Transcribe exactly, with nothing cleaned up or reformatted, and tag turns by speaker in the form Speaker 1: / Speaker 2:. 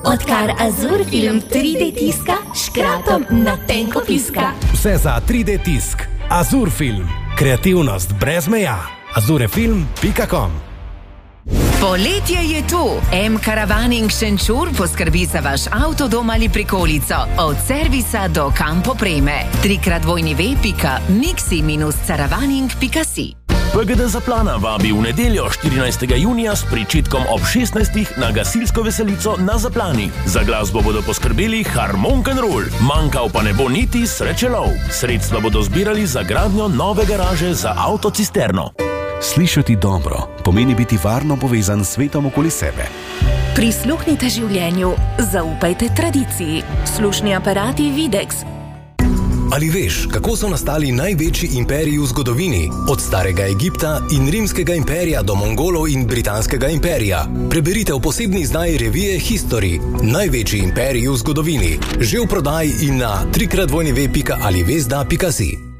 Speaker 1: Odkar Azurfilm tri D tiska, škratom na tenko piska.
Speaker 2: Vse za tri D tisk. Azurfilm. Kreativnost brez meja. azurefilm pika com.
Speaker 3: Poletje je tu. M-Caravaning Šenčur poskrbi za vaš avto, dom ali prikolico. Od servisa do kampopreme. trikrat dvojni ve pika mixi minus caravaning pika si.
Speaker 4: P G D Zaplana vabi v nedeljo štirinajstega junija s pričetkom ob šestnajstih na gasilsko veselico na Zaplani. Za glasbo bodo poskrbeli Harmonk and Roll, manjkal pa ne bo niti srečelov. Sredstva bodo zbirali za gradnjo nove garaže za avtocisterno.
Speaker 5: Slišati dobro pomeni biti varno povezan s svetom okoli sebe.
Speaker 6: Prisluhnite življenju, zaupajte tradiciji. Slušni aparati Videx.
Speaker 7: Ali veš, kako so nastali največji imperiji v zgodovini? Od starega Egipta in rimskega imperija do Mongolov in britanskega imperija. Preberite v posebni izdaji revije History. Največji imperiji v zgodovini. Že v prodaji in na trikrat dvojni ve pika ali vezda pika si.